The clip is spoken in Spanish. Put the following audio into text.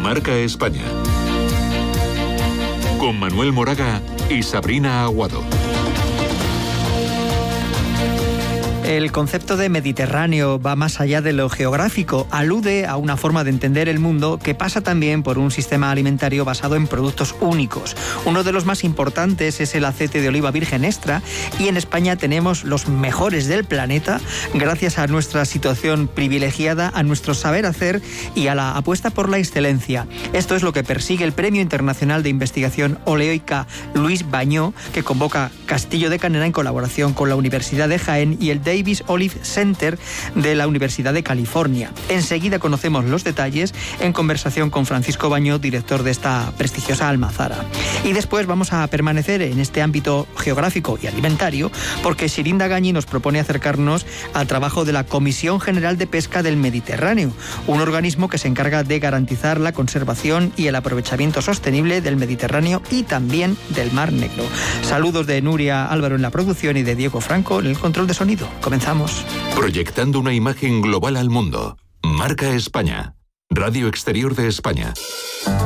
Marca España. Con Manuel Moraga y Sabrina Aguado. El concepto de Mediterráneo va más allá de lo geográfico, alude a una forma de entender el mundo que pasa también por un sistema alimentario basado en productos únicos. Uno de los más importantes es el aceite de oliva virgen extra y en España tenemos los mejores del planeta gracias a nuestra situación privilegiada, a nuestro saber hacer y a la apuesta por la excelencia. Esto es lo que persigue el Premio Internacional de Investigación Oleoica Luis Bañó, que convoca Castillo de Canena en colaboración con la Universidad de Jaén y el Davis Olive Center de la Universidad de California. Enseguida conocemos los detalles en conversación con Francisco Bañó, director de esta prestigiosa almazara. Y después vamos a permanecer en este ámbito geográfico y alimentario porque Shirinda Gañi nos propone acercarnos al trabajo de la Comisión General de Pesca del Mediterráneo, un organismo que se encarga de garantizar la conservación y el aprovechamiento sostenible del Mediterráneo y también del Mar Negro. Saludos de Nuria Álvaro en la producción y de Diego Franco en el control de sonido. Comenzamos. Proyectando una imagen global al mundo. Marca España. Radio Exterior de España.